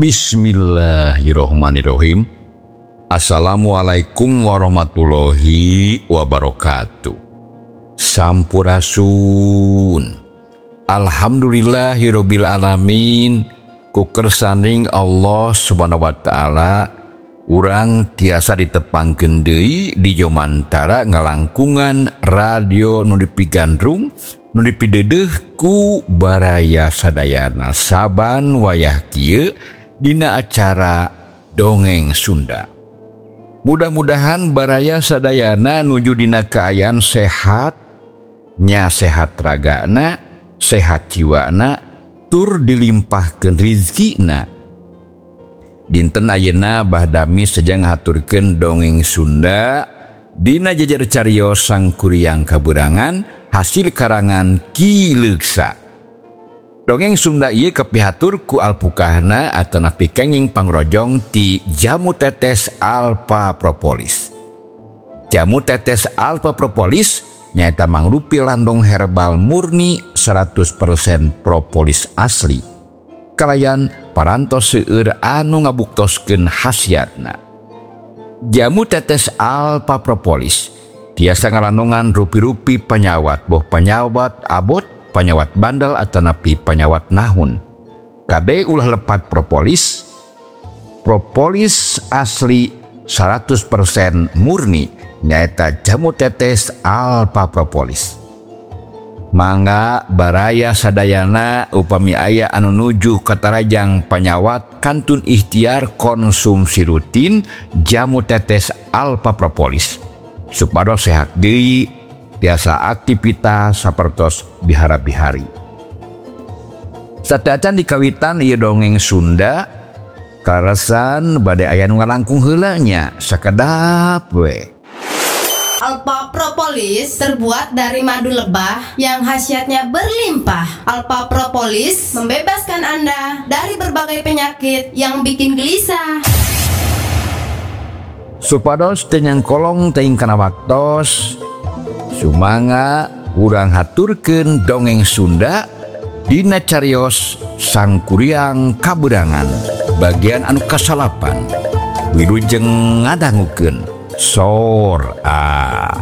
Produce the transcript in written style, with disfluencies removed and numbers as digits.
Bismillahirrohmanirrohim. Assalamualaikum warahmatullahi wabarakatuh. Sampurasun. Alhamdulillahirabbil alamin. Ku kersaning Allah Subhanahu wa taala urang tiasa ditepangkeun deui di jomantara ngalangkungan radio nu dipigandrung nu dipideudeuh ku baraya sadayana saban wayah kieu dina acara Dongeng Sunda. Mudah-mudahan baraya sadayana nuju dina kaayaan sehat, nya sehat ragana, sehat jiwana, tur dilimpahkeun rizkina. Dinten ayeuna bahdami sedang ngaturkeun Dongeng Sunda dina jejer cariyos Sangkuriang Kaburangan hasil karangan Ki Leuksa. Dongeng Sunda ieu kepihatur ku alpukahna atana pikenging pangrojong ti Jamu Tetes Alpha Propolis. Jamu Tetes Alpha Propolis nyaeta mangrupi landong herbal murni 100% propolis asli. Kalayan parantos seueur anu ngabuktoskeun khasiatna. Jamu Tetes Alpha Propolis tiasa ngalandongan rupi-rupi panyawat, boh panyawat abot, panyawat bandel atanapi panyawat nahun. Kade ulah lepat propolis asli 100% murni nyaeta Jamu Tetes Alpha Propolis. Mangga baraya sadayana upami aya anu nuju katarajang panyawat kantun ikhtiar konsumsi rutin Jamu Tetes Alpha Propolis supados sehat deui tiasa aktivitas sapertos bihara-bihari. Sadacan dikawitan ieu Dongeng Sunda karasan bade aya nu ngalangkung heula nya sakedap we. Alpha Propolis terbuat dari madu lebah yang khasiatnya berlimpah. Alpha Propolis membebaskan Anda dari berbagai penyakit yang bikin gelisah. Supados teu nyangkolong teuing kana waktos, sumangga urang haturkeun Dongeng Sunda dina cariyos Sangkuriang Kaburangan bagian anu kasalapan. Wilujeng ngadangukeun Sor A.